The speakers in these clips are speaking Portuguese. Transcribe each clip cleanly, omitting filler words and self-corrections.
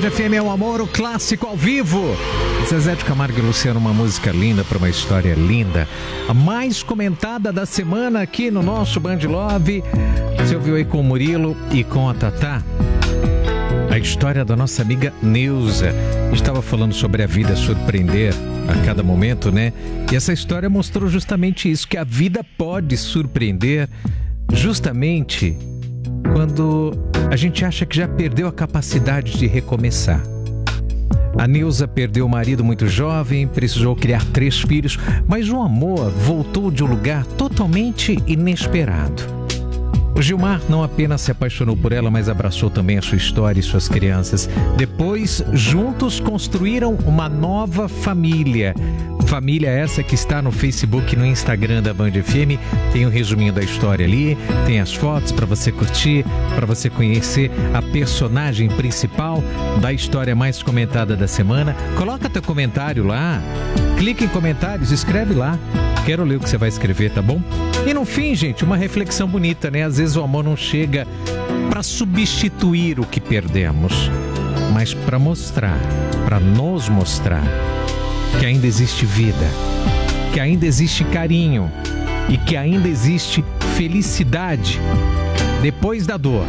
FM é o amor, o clássico ao vivo. Zezé de Camargo e Luciano, uma música linda para uma história linda. A mais comentada da semana aqui no nosso Band Love. Você ouviu aí com o Murilo e com a Tatá a história da nossa amiga Neuza. Estava falando sobre a vida surpreender a cada momento, né? E essa história mostrou justamente isso, que a vida pode surpreender justamente quando a gente acha que já perdeu a capacidade de recomeçar. A Neuza perdeu o marido muito jovem, precisou criar 3 filhos, mas o amor voltou de um lugar totalmente inesperado. O Gilmar não apenas se apaixonou por ela, mas abraçou também a sua história e suas crianças. Depois, juntos construíram uma nova família. Família essa que está no Facebook e no Instagram da Band FM. Tem um resuminho da história ali, tem as fotos para você curtir, para você conhecer a personagem principal da história mais comentada da semana. Coloca teu comentário lá, clica em comentários, escreve lá. Quero ler o que você vai escrever, tá bom? E no fim, gente, uma reflexão bonita, né? Às vezes o amor não chega para substituir o que perdemos, mas para mostrar, para nos mostrar que ainda existe vida, que ainda existe carinho e que ainda existe felicidade depois da dor.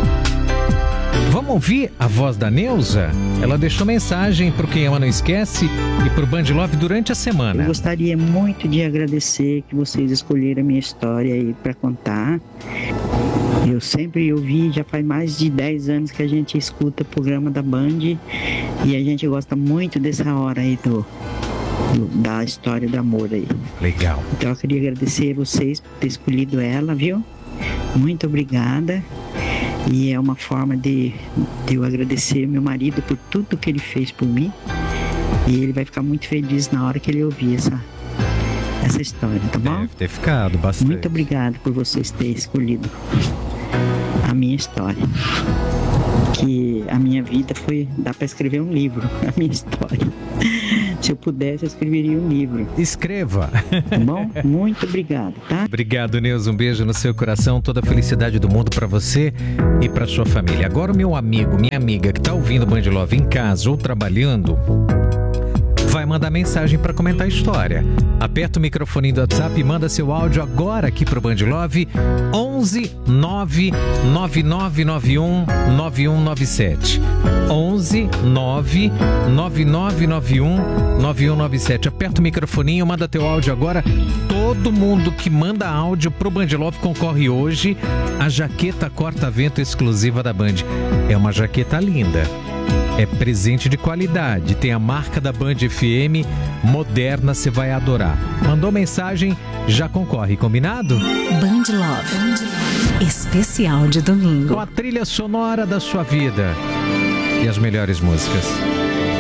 Vamos ouvir a voz da Neuza? Ela deixou mensagem para o Quem Ama Não Esquece e para o Band Love durante a semana. Eu gostaria muito de agradecer que vocês escolheram a minha história aí para contar. Eu sempre ouvi, já faz mais de 10 anos que a gente escuta o programa da Band e a gente gosta muito dessa hora aí da história do amor aí. Legal. Então eu queria agradecer a vocês por ter escolhido ela, viu? Muito obrigada. E é uma forma de eu agradecer meu marido por tudo que ele fez por mim. E ele vai ficar muito feliz na hora que ele ouvir essa história, tá bom? Deve ter ficado bastante. Muito obrigado por vocês terem escolhido a minha história. Que a minha vida dá para escrever um livro, a minha história. Se eu pudesse, eu escreveria um livro. Escreva. Tá bom? Muito obrigado, tá? Obrigado, Neuza. Um beijo no seu coração. Toda a felicidade do mundo para você e para sua família. Agora o meu amigo, minha amiga que tá ouvindo Band Love em casa ou trabalhando, vai mandar mensagem para comentar a história. Aperta o microfone do WhatsApp e manda seu áudio agora aqui pro Band Love 11 99991 9197. 11 99991 9197. Aperta o microfoninho, manda teu áudio agora. Todo mundo que manda áudio pro Band Love concorre hoje à jaqueta corta-vento exclusiva da Band. É uma jaqueta linda. É presente de qualidade, tem a marca da Band FM, moderna, você vai adorar. Mandou mensagem, já concorre, combinado? Band Love, especial de domingo. Com a trilha sonora da sua vida e as melhores músicas.